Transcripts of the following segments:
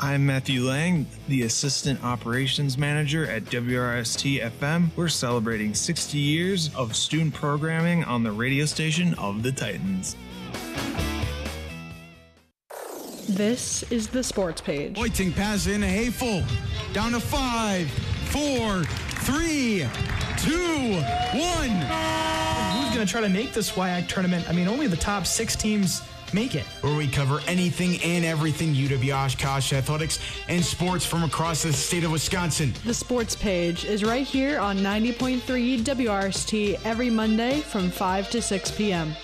I'm Matthew Lang, the Assistant Operations Manager at WRST FM. We're celebrating 60 years of student programming on the radio station of the Titans. This is the Sports Page. Hoiting pass in Hayful. Down to 5, 4, 3, 2, 1. Who's going to try to make this WIAC tournament? I mean, only the top 6 teams make it. Where we cover anything and everything UW-Oshkosh athletics and sports from across the state of Wisconsin. The Sports Page is right here on 90.3 WRST every Monday from 5 to 6 p.m.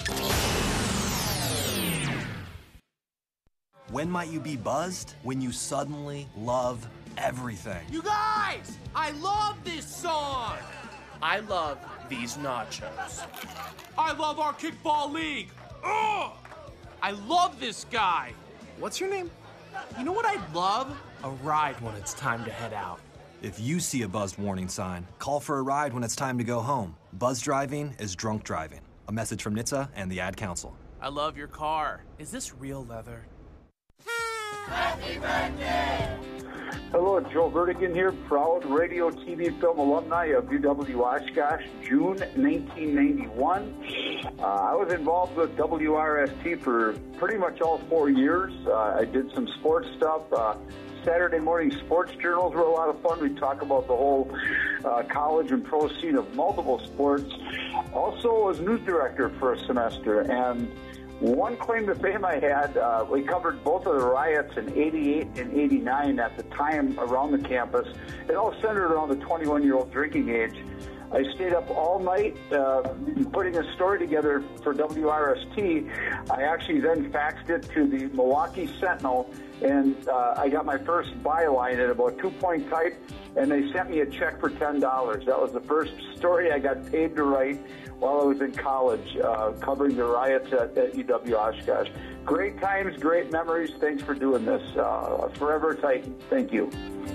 When might you be buzzed? When you suddenly love everything. You guys! I love this song! I love these nachos. I love our kickball league! Ugh! I love this guy! What's your name? You know what I'd love? A ride when it's time to head out. If you see a buzzed warning sign, call for a ride when it's time to go home. Buzz driving is drunk driving. A message from NHTSA and the Ad Council. I love your car. Is this real leather? Happy birthday! Hello, Joe Vertigan here, proud radio, TV, film alumni of UW-Oshkosh, June 1991. I was involved with WRST for pretty much all 4 years. I did some sports stuff. Saturday morning sports journals were a lot of fun. We talk about the whole college and pro scene of multiple sports. Also was news director for a semester, and one claim to fame I had, we covered both of the riots in 88 and 89 at the time around the campus. It all centered around the 21-year-old drinking age. I stayed up all night putting a story together for WRST. I actually then faxed it to the Milwaukee Sentinel, and I got my first byline at about 2-point type, and they sent me a check for $10. That was the first story I got paid to write while I was in college, covering the riots at UW-Oshkosh. Great times, great memories. Thanks for doing this. Forever Titan. Thank you.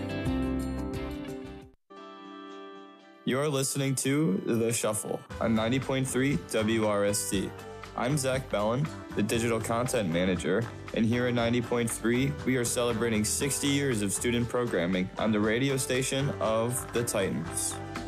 You're listening to The Shuffle on 90.3 WRST. I'm Zach Bellin, the Digital Content Manager, and here at 90.3, we are celebrating 60 years of student programming on the radio station of the Titans.